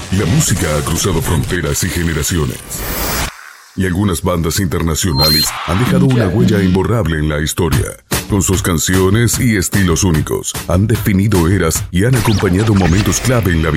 La música ha cruzado fronteras y generaciones. Y algunas bandas internacionales han dejado una huella imborrable en la historia. Con sus canciones y estilos únicos, han definido eras y han acompañado momentos clave en la vida.